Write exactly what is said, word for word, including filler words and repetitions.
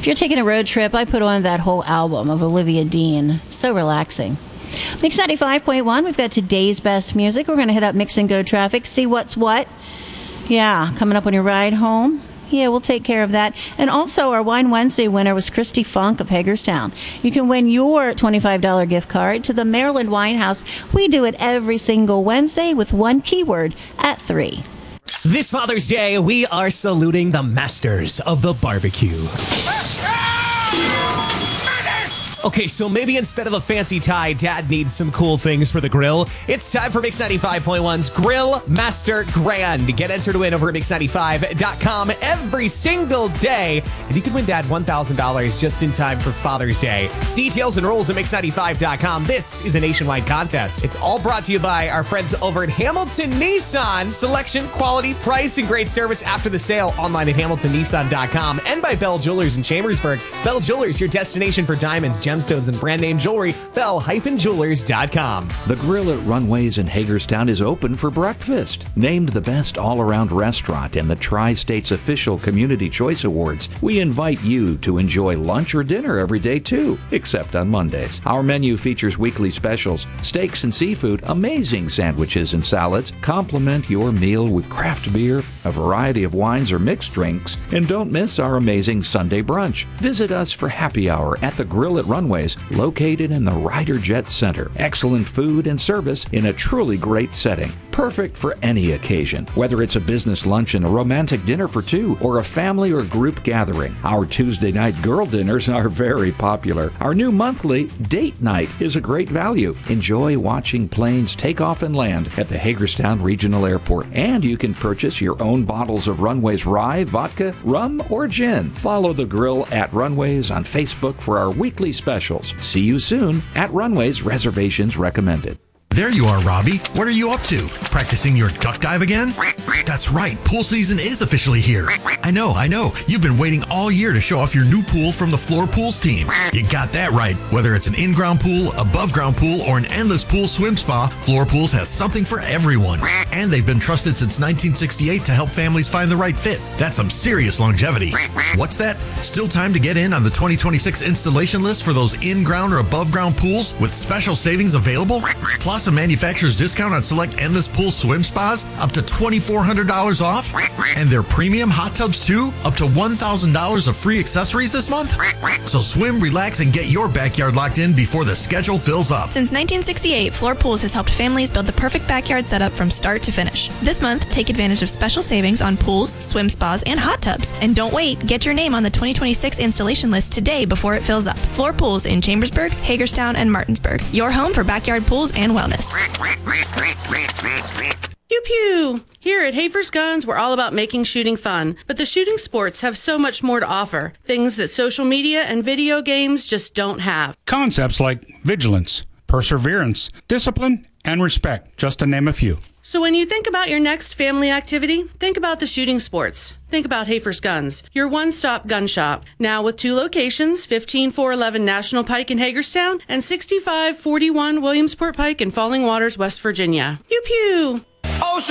If you're taking a road trip, I put on that whole album of Olivia Dean. So relaxing. Mix ninety-five point one, we've got today's best music. We're going to hit up Mix and Go traffic, see what's what. Yeah, coming up on your ride home. Yeah, we'll take care of that. And also, our Wine Wednesday winner was Christy Funk of Hagerstown. You can win your twenty-five dollars gift card to the Maryland Wine House. We do it every single Wednesday with one keyword at three. This Father's Day, we are saluting the masters of the barbecue. Okay, so maybe instead of a fancy tie, Dad needs some cool things for the grill. It's time for Mix ninety-five point one's Grill Master Grand. Get entered to win over at mix ninety-five dot com every single day. And you can win Dad one thousand dollars just in time for Father's Day. Details and rules at mix ninety-five dot com. This is a nationwide contest. It's all brought to you by our friends over at Hamilton Nissan. Selection, quality, price, and great service after the sale. Online at hamilton nissan dot com. And by Bell Jewelers in Chambersburg. Bell Jewelers, your destination for diamonds, gemstones, and brand name jewelry. bell dash jewelers dot com. The Grill at Runways in Hagerstown is open for breakfast. Named the best all-around restaurant in the Tri-State's official Community Choice Awards, we invite you to enjoy lunch or dinner every day too, except on Mondays. Our menu features weekly specials, steaks and seafood, amazing sandwiches and salads. Complement your meal with craft beer, a variety of wines or mixed drinks, and don't miss our amazing Sunday brunch. Visit us for happy hour at the Grill at Runways, located in the Ryder Jet Center. Excellent food and service in a truly great setting. Perfect for any occasion, whether it's a business luncheon, a romantic dinner for two, or a family or group gathering. Our Tuesday night girl dinners are very popular. Our new monthly date night is a great value. Enjoy watching planes take off and land at the Hagerstown Regional Airport. And you can purchase your own bottles of Runways rye, vodka, rum, or gin. Follow the Grill at Runways on Facebook for our weekly specials. See you soon at Runways. Reservations recommended. There you are, Robbie. What are you up to? Practicing your duck dive again? That's right. Pool season is officially here. I know, I know. You've been waiting all year to show off your new pool from the Floor Pools team. You got that right. Whether it's an in-ground pool, above-ground pool, or an endless pool swim spa, Floor Pools has something for everyone. And they've been trusted since nineteen sixty-eight to help families find the right fit. That's some serious longevity. What's that? Still time to get in on the twenty twenty-six installation list for those in-ground or above-ground pools with special savings available? Plus a manufacturer's discount on select endless pool swim spas, up to twenty-four hundred dollars off. And their premium hot tubs too, up to one thousand dollars of free accessories this month. So swim, relax, and get your backyard locked in before the schedule fills up. Since nineteen sixty-eight, Floor Pools has helped families build the perfect backyard setup from start to finish. This month, take advantage of special savings on pools, swim spas, and hot tubs. And don't wait, get your name on the twenty twenty-six installation list today before it fills up. Floor Pools in Chambersburg, Hagerstown, and Martinsburg. Your home for backyard pools and wellness. Pew pew! Here at Hafer's Guns, we're all about making shooting fun, but the shooting sports have so much more to offer. Things that social media and video games just don't have. Concepts like vigilance, perseverance, discipline, and respect, just to name a few. So when you think about your next family activity, think about the shooting sports. Think about Hafer's Guns, your one-stop gun shop. Now with two locations, fifteen four eleven National Pike in Hagerstown and sixty-five forty-one Williamsport Pike in Falling Waters, West Virginia. Pew pew! Oh,